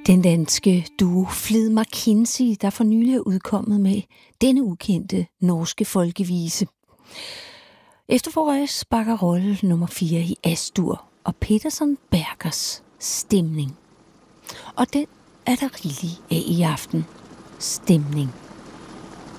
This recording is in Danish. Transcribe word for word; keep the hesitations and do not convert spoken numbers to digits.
Den danske duo Flid McKinsey, der for nylig er udkommet med denne ukendte norske folkevise. Efterforøjes bakker rolle nummer fire i Astur og Peterson Bergers Stemning. Og den er der rigeligt af i aften. Stemning.